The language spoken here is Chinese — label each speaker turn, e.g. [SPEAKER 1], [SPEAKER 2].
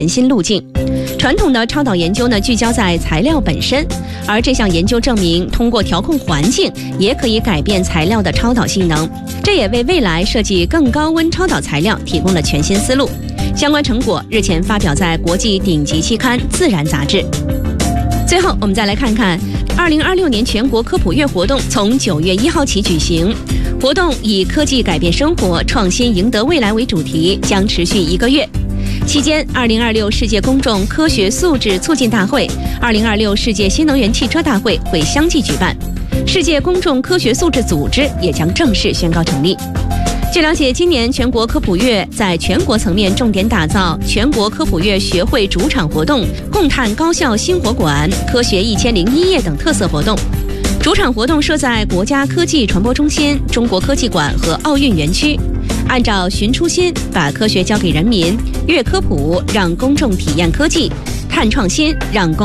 [SPEAKER 1] 全新路径。传统的超导研究呢，聚焦在材料本身，而这项研究证明，通过调控环境也可以改变材料的超导性能，这也为未来设计更高温超导材料提供了全新思路。相关成果日前发表在国际顶级期刊《自然》杂志。最后，我们再来看看2026年全国科普月活动从9月1号起举行。活动以科技改变生活，创新赢得未来为主题，将持续1个月。期间，2026世界公众科学素质促进大会、2026世界新能源汽车大会会相继举办，世界公众科学素质组织也将正式宣告成立。据了解，今年全国科普月在全国层面重点打造全国科普月学会主场活动、共探高校新火馆、科学1001夜等特色活动。主场活动设在国家科技传播中心、中国科技馆和奥运园区，按照寻初心，把科学交给人民，阅科普让公众体验科技，探创新让公